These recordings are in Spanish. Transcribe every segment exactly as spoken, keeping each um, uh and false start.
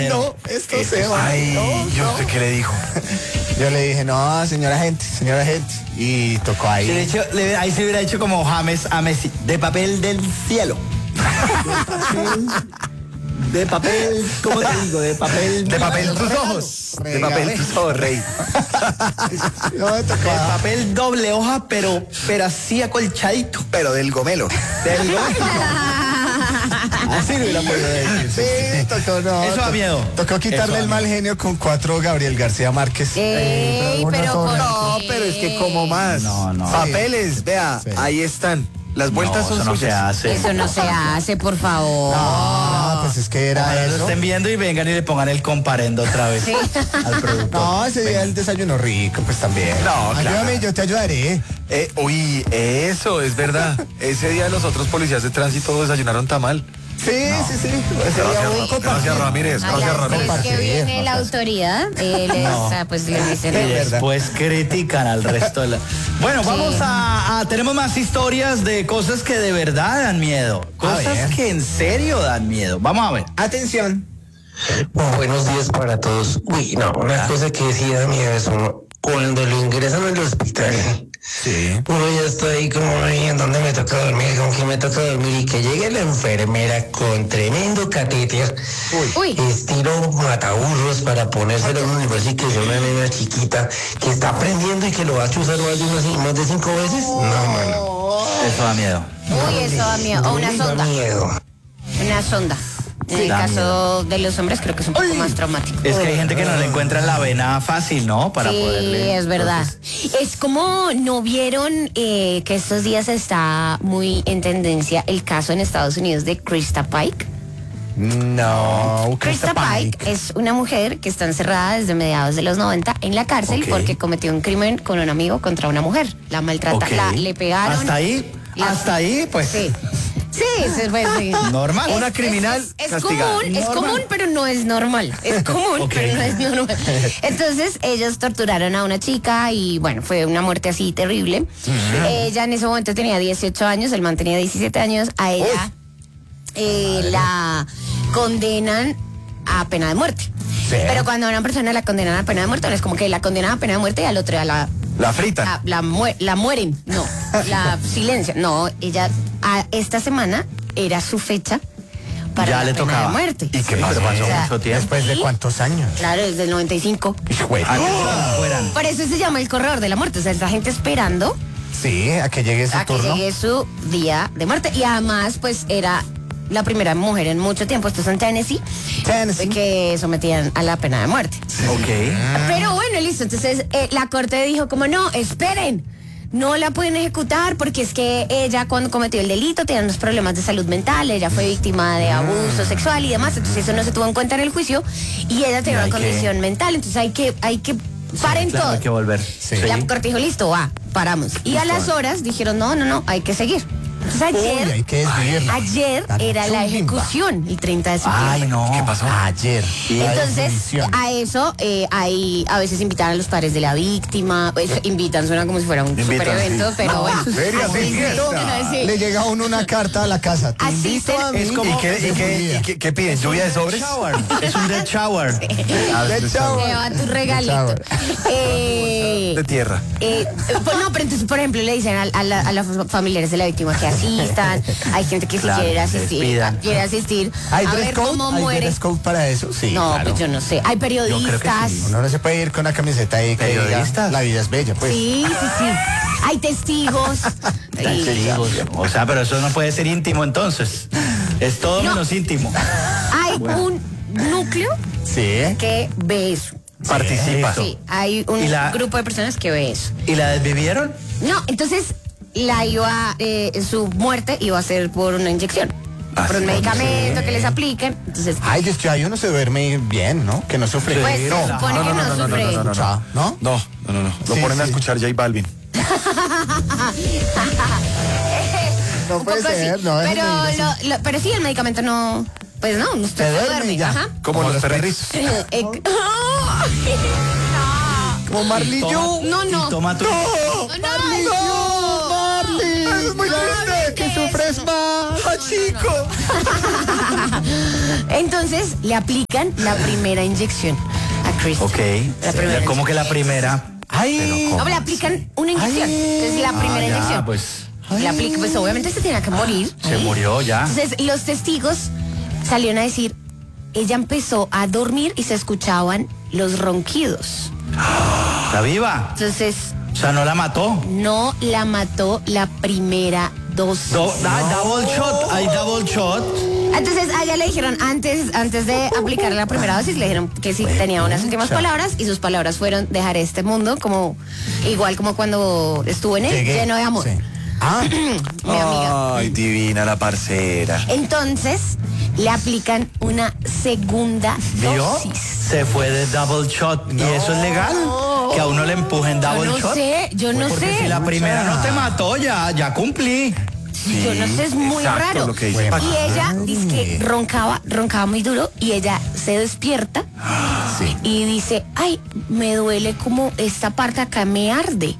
No, esto se va. Ay, no, ¿yo no. usted qué le dijo? Yo le dije, no, señora gente, señora gente. Y tocó ahí. Sí, de hecho, le- ahí se hubiera hecho como James a Messi, de papel del cielo. De papel, de papel, ¿cómo te digo? De papel. De papel tus ojos. De papel tus ojos, rey. No me De tocaba. papel doble hoja, pero, pero así acolchadito. Pero del gomelo. Del Así lo hubiera podido decir. Sí, tocó, no. Eso da to- miedo. Tocó quitarle Eso da el mal miedo. genio con cuatro Gabriel García Márquez. Ey, una pero sola. ¿por No, qué? pero es que como más. No, no. Papeles, vea, Sí. ahí están. Las vueltas No, son eso no se suyas. hace. Eso no se hace, por favor. No, pues es que era Ojalá lo eso. estén viendo y vengan y le pongan el comparendo otra vez Sí. al productor. No, ese día el desayuno rico, pues también. No, claro. Ayúdame, yo te ayudaré. Eh, uy, eso es verdad. Ese día los otros policías de tránsito desayunaron tamal. Sí, sí, sí. Ese día hubo un Gracias, compartir. Ramírez. A Gracias, las Ramírez. veces que Compartir, viene no la seas- autoridad, eh, les, No. ah, pues les dicen, Y Es verdad. después critican al resto de la... Bueno, vamos Sí. a, a- Tenemos más historias de cosas que de verdad dan miedo. Cosas ver. que en serio dan miedo. Vamos a ver. Atención. Buenos días para todos. Uy, no, una cosa que sí da miedo es uno, cuando lo ingresan al hospital, Sí. uno ya está ahí como, ay, ¿en dónde me toca dormir? ¿Con quién me toca dormir? Y que llegue la enfermera con tremendo catéter, uy, estilo mataburros para ponérselo en un y que es una nena chiquita que está aprendiendo y que lo va a chuzar más de, unas, más de cinco veces. No, mano. Eso da miedo. uy, eso da miedo. O una Da sonda, miedo. una sonda. En el da caso miedo. de los hombres creo que es un poco más traumático. Es que hay gente que no le encuentra la vena fácil, ¿no? Para Sí, poderle... es verdad. Es como, ¿no vieron eh, que estos días está muy en tendencia el caso en Estados Unidos de Krista Pike? No, Krista Pike es una mujer que está encerrada desde mediados de los noventa en la cárcel Ok. porque cometió un crimen con un amigo contra una mujer. La maltrata, Ok. la, le pegaron. Hasta ahí, La- hasta ahí, pues... Sí. Sí, sí, pues, sí. Normal. Una criminal Es, es castigada. común, es Normal. común, pero no es normal. Es común, Ok. pero no es normal. Entonces, ellos torturaron a una chica y bueno, fue una muerte así terrible. Ella en ese momento tenía dieciocho años, el man tenía diecisiete años. A ella eh, la condenan a pena de muerte. Pero cuando a una persona la condenan a pena de muerte, no es como que la condenan a pena de muerte y al otro día la La fritan. la, la, mue- la mueren, no, la silencia, no, ella a esta semana era su fecha para Ya la le pena tocaba. de muerte. ¿Y qué pasó? Pasó O sea, mucho tiempo. ¿Después de Sí. cuántos años? Claro, desde el noventa y cinco. Hijuela. Antes de que fueran. Por eso se llama el corredor de la muerte, o sea, esta gente esperando Sí, a que llegue su a que turno. llegue su día de muerte. Y además, pues era la primera mujer en mucho tiempo, esto es en Tennessee, Tennessee. que sometían a la pena de muerte. Ok. Pero bueno, listo. Entonces eh, la corte dijo como no, esperen. No la pueden ejecutar porque es que ella cuando cometió el delito tenía unos problemas de salud mental, ella fue víctima de abuso sexual y demás, entonces eso no se tuvo en cuenta en el juicio y ella tenía Y hay una que- condición mental, entonces hay que, hay que paren Claro, todo. hay que volver. Sí. La corte dijo, listo, va, paramos. Y a las horas dijeron, no, no, no, hay que seguir. Entonces Uy, ayer, hay que desvivirla. ayer era la ejecución, el treinta de septiembre. Ay, no. ¿Qué pasó? Ayer. La Entonces, definición. a eso eh, hay, a veces invitan a los padres de la víctima, pues, invitan, suena como si fuera un Invitan, super evento, sí. pero bueno. feria así sin sí, fiesta. bueno, sí. Le llega a uno una carta a la casa. Te Asisten- invito a mí. es como- ¿Y qué, y de qué- tu vida. y qué- qué piden? ¿Lluvia de sobres? Shower. Es un dead shower. Ah, Dead de- shower. Lleva tu regalito. Chao. Eh, De tierra. eh, pues no, pero entonces, por ejemplo, le dicen a, a la- a los familiares de la víctima que asistan. Hay gente que si Claro, quiere que asistir, despidan. quiere asistir ¿Hay a dress ver code? cómo ¿Hay muere. dress code para eso? Sí, No, claro. pues yo no sé. Hay periodistas. sí. Uno no se puede ir con una camiseta ahí que diga, ¿Periodistas? la vida es bella, pues. Sí, sí, sí. Hay testigos. Y- Testigos. O sea, pero eso no puede ser íntimo entonces. Es todo No. menos íntimo. hay un núcleo Sí. que ve eso. Participa. Eso. Sí, hay un ¿Y la- grupo de personas que ve eso. ¿Y la desvivieron? No, entonces la iba, eh, su muerte iba a ser por una inyección. Ah, por un sí, medicamento que les apliquen. Entonces, Ay, Dios, ahí uno se duerme bien, ¿no? Que no sufre. pues se no, supone que no, sufre. no, no, no. ¿No? No, no, no, no. Lo Sí, ponen a sí. escuchar J Balvin. No Un puede poco ser, sí. no. déjenme Pero, ir así. lo- lo- pero sí, el medicamento no. Pues no, Te usted se duerme duerme. ya. Ajá. Como, los perritos. Eh, Como Marley Yu. No, no. Y toma tu... No, no. Marley, es muy triste. Que sufre es malo, chico. Entonces le aplican la primera inyección a Krista. Ok. La primera ¿Cómo que la primera? Ay, No, le aplican una inyección. Entonces la primera Ah, ya, inyección. pues Le aplica, pues obviamente se tenía que morir. se murió ya. Entonces los testigos salieron a decir, ella empezó a dormir y se escuchaban los ronquidos. ¿Está viva? Entonces O sea, no la mató. no la mató la primera dosis. Do- da- double shot, hay double shot. Entonces a ella le dijeron, antes, antes de aplicar la primera dosis, le dijeron que sí tenía unas últimas palabras y sus palabras fueron dejar este mundo como igual como cuando estuvo en él, Llegué. lleno de amor. Sí. Ah, Mi amiga. Ay, divina la parcera. Entonces le aplican una segunda ¿Vio? dosis. Se fue de double shot. ¿Y eso es legal? Que a uno le empujen Yo double no shot. sé, yo no Porque sé. si la primera no te mató, ya, ya cumplí. Yo no sé, es muy exacto, raro. lo que dice Paco. Y ella dice que roncaba, roncaba muy duro y ella se despierta sí. y dice, ay, me duele como esta parte acá me arde.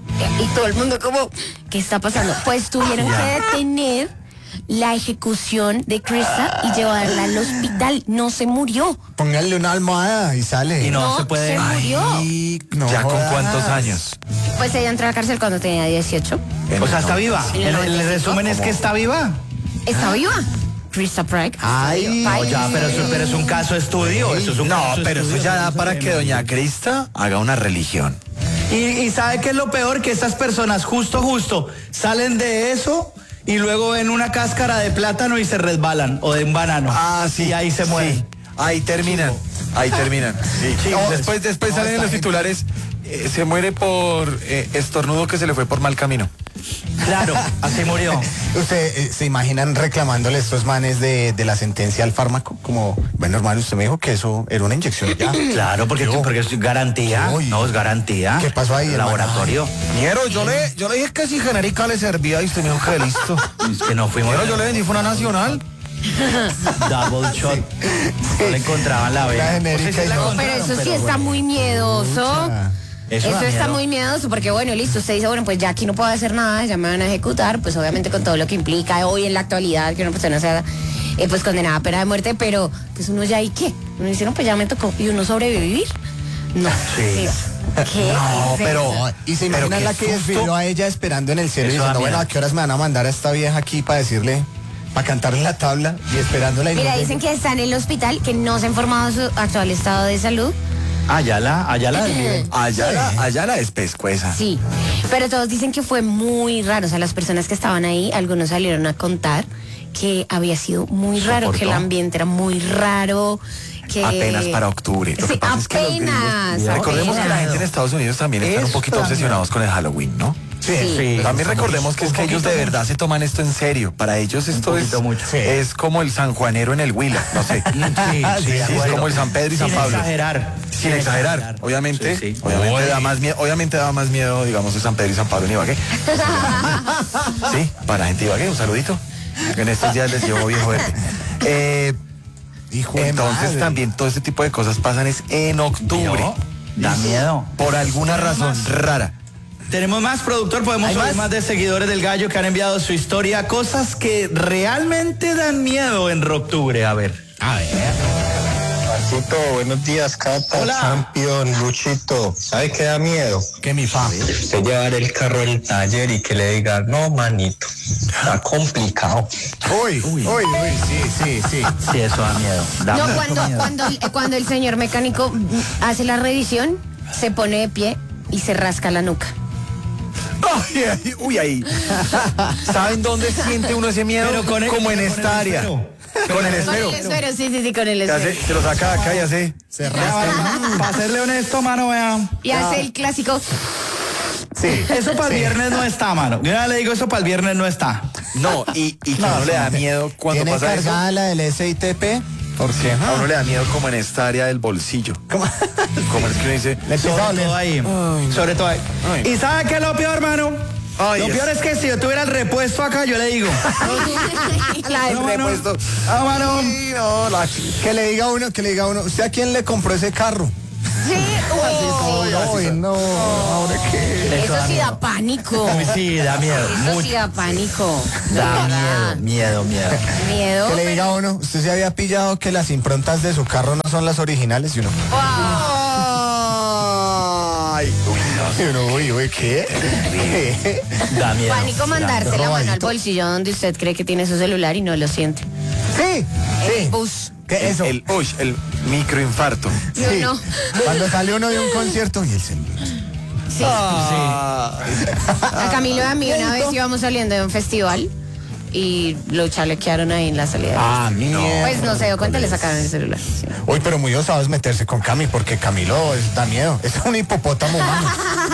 Y todo el mundo como, ¿qué está pasando? Pues tuvieron que detener la ejecución de Krista y llevarla al hospital. No se murió. Pónganle una almohada y sale. Y no, se puede. se murió. Ay, no ¿Ya con jodas. cuántos años? Pues ella entró a la cárcel cuando tenía dieciocho. O sea, está viva. En el El, el noventa y cinco. resumen es que está viva. ¿Está viva? Krista Prague. está Ay, viva. No, ya, pero eso, pero es un caso de estudio. Eso es un No, caso de pero eso estudio, ya da no se para puede que medir. doña Krista haga una religión. Y, y ¿sabe qué es lo peor? Que estas personas justo, justo salen de eso y luego ven una cáscara de plátano y se resbalan, o de un banano. Ah, sí. Y ahí se mueren. Sí. Ahí terminan. Ahí terminan. Sí. No, después después no, salen en esta los gente- titulares, eh, se muere por eh, estornudo que se le fue por mal camino. Claro, así murió. ¿Usted eh, se imaginan reclamándole estos manes de, de la sentencia al fármaco? Como, bueno, hermano, usted me dijo que eso era una inyección ya. Claro, porque, Yo- porque es garantía. Uy. No, es garantía. ¿Qué pasó ahí, hermano? Laboratorio. Ñero, yo le, yo le dije que si genérica le servía y usted me dijo que listo. Es que no fuimos. Ñero, yo le vendí fue una nacional. Double shot. No le encontraban la vena. La genérica O sea, sí y la no. Pero encontraron, eso sí pero está bueno. muy miedoso. Pucha. Eso Eso, da está miedo. muy miedoso porque bueno, listo, usted dice, bueno, pues ya aquí no puedo hacer nada, ya me van a ejecutar, pues obviamente con todo lo que implica hoy en la actualidad que una persona sea eh, pues condenada a pena de muerte, pero pues uno ya, ¿y qué? Uno dice, no, pues ya me tocó, ¿y uno sobrevivir? No. Sí. ¿Qué? No, es pero- eso? Y se Pero imaginan qué la que susto. desvivió a ella esperando en el cielo y Eso da diciendo, bueno, miedo. ¿a qué horas me van a mandar a esta vieja aquí para decirle, para cantarle la tabla y esperándola? Y no Mira, llega? dicen que está en el hospital, que no se ha informado su actual estado de salud. Ayala, Ayala del bien. Allá la, allá la despescueza. Sí, pero todos dicen que fue muy raro, o sea, las personas que estaban ahí, algunos salieron a contar que había sido muy raro, ¿Soportó? que el ambiente era muy raro, que... Apenas para octubre. Lo Sí, que pasa es que los gringos- apenas, recordemos que la apenas. gente en Estados Unidos también están un Eso poquito también. obsesionados con el Halloween, ¿no? Sí, Sí. También recordemos que es que ellos de verdad se toman esto en serio. Para ellos esto es, poquito mucho. Sí. es como el San Juanero en el Huila, no sé. Sí, sí, Sí, de es acuerdo. como el San Pedro y San Sin Pablo. exagerar. Sin exagerar, obviamente, Sí, sí. obviamente Uy. da más miedo, obviamente da más miedo, digamos, el San Pedro y San Pablo en Ibagué. Sí, para la gente de Ibagué, un saludito. En estos días les llevo viejo verde. Eh, Hijo de entonces madre. también todo este tipo de cosas pasan es en octubre. ¿Vio? Da miedo. Por alguna razón rara. Tenemos más, productor, podemos ¿Hay oír más? más de seguidores del Gallo que han enviado su historia, cosas que realmente dan miedo en octubre. A ver. A ver. Marcito, buenos días, Cata, Hola. Champion, Luchito. ¿Sabe qué da miedo? Que mi fa. Usted llevar el carro al taller y que le diga, no, manito, está complicado. Uy, uy, uy, sí, sí, sí. Sí, eso da miedo. Da No, mucho cuando, miedo. cuando, cuando el señor mecánico mm, hace la revisión, se pone de pie y se rasca la nuca. Ay, ay, uy, ahí. ¿Saben dónde siente uno ese miedo? Pero con el- Como en con el esta área. esfero. Con el Con esfero. el esfero, sí, sí, sí, con el Que hace- esfero. se lo saca de acá y hace. Se rasca. Para serle honesto, mano, vea. Y hace el clásico. Sí. Eso para el Sí. viernes no está, mano. Yo ya le digo, eso para el viernes no está. No, y, y que a uno le da miedo cuando ¿Tiene pasa eso. cargada la del S I T P? Porque A uno le da miedo como en esta área del bolsillo. Como es que uno dice. le empieza a Sobre doler. todo ahí. Sobre todo ahí. Ay. ¿Y sabe qué es lo peor, hermano? Ay, Lo es- peor es que si yo tuviera el repuesto acá, yo le digo. La del No, mano. repuesto. Ah, mano. Sí, no, la- Que le diga a uno, que le diga a uno, ¿usted a quién le compró ese carro? Sí, uy, Uy, no, ¿ahora qué? eso sí da pánico. Sí, da miedo. Eso Mucho. sí da pánico. de Da verdad. miedo, miedo, miedo. Miedo. Que le diga a uno, usted se había pillado que las improntas de su carro no son las originales y uno. Ay, uy, no. Y uno, uy, uy, ¿qué? Da miedo. Pánico mandarte la mano al Robadito. bolsillo donde usted cree que tiene su celular y no lo siente. Sí, El sí. bus. ¿Qué eso? El, uy, el microinfarto. Sí. No, no. Cuando sale uno de un concierto y el celular. Sí. A Camilo y a mí una vez íbamos saliendo de un festival y lo chalequearon ahí en la salida. Ah, mierda. Pues no se dio cuenta, le sacaron el celular. Sí. Uy, pero muy osado es meterse con Cami porque Camilo es, da miedo. Es un hipopótamo humano.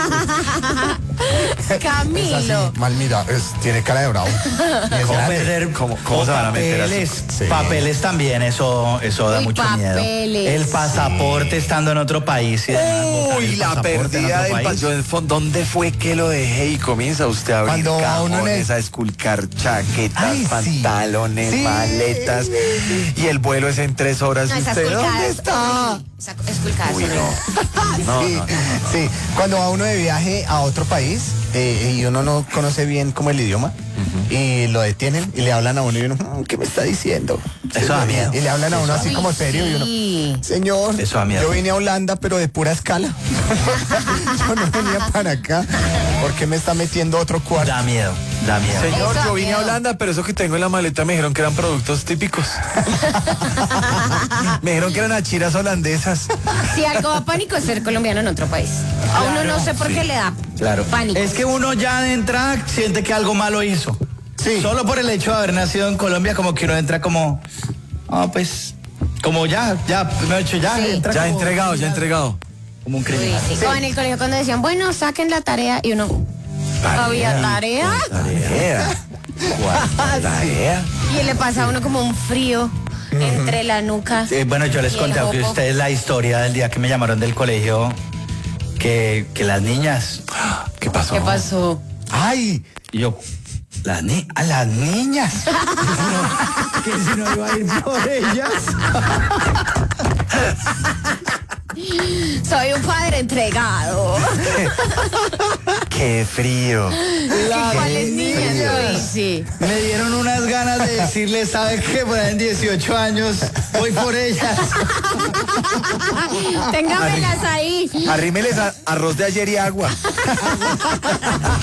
Es Camilo. así, mal mira, es, tiene cara de bravo. Y es ¿Cómo grande. perder? ¿Cómo- cómo se van a meter así? papeles, Sí. papeles también, eso, eso da Uy, mucho papeles. miedo. El pasaporte estando en otro país. Y demás, botar Uy, el la pasaporte en pérdida otro del país. país. Yo en el fondo, ¿dónde fue que lo dejé? Y comienza usted a abrir Cuando a uno cajones, le- a esculcar chaquetas, Ay, sí. pantalones, Sí. maletas. Y el vuelo es en tres horas. No, ¿Y esas usted dónde culcadas. está? Esa esculcada es Uy, horrible. no. No, sí, no, no, no. sí. Cuando va uno de viaje a otro país eh, y uno no conoce bien como el idioma y lo detienen y le hablan a uno y uno, "Mm, ¿qué me está diciendo?" Eso da miedo. Y le hablan a uno así Uy, como serio y uno, sí. señor, Eso da miedo. yo vine a Holanda pero de pura escala. Yo no venía para acá. ¿Por qué me está metiendo otro cuarto? Da miedo, da miedo. Señor, Eso, yo vine a miedo. Holanda, pero eso que tengo en la maleta me dijeron que eran productos típicos. Me dijeron que eran achiras holandesas. Si algo da pánico es ser colombiano en otro país. A uno no sé por qué le da Claro. pánico. Es que uno ya de entrada siente que algo malo hizo. Sí. Solo por el hecho de haber nacido en Colombia, como que uno entra como, ah, pues, como ya, ya, me he hecho ya, Sí. entra Ya como- entregado, ya entregado. como un Uy, criminal. sí. O en el colegio cuando decían, bueno, saquen la tarea y uno, ¿había tarea? Tarea. ¿Cuál tarea? Y le pasa a uno como un frío entre la nuca. Eh, bueno, yo les y el conté a jopo. ustedes la historia del día que me llamaron del colegio, que, que las niñas, ¿Qué pasó? ¿Qué pasó? Ay, y yo, las ni a las niñas, que si no iba a ir por ellas. Soy un padre entregado. Qué frío. ¿Cuáles niñas? Uy, sí. Me dieron unas ganas de decirles, ¿sabes qué? Por ahí en dieciocho años voy por ellas. Téngamelas ahí. Arrímeles a- arroz de ayer y agua.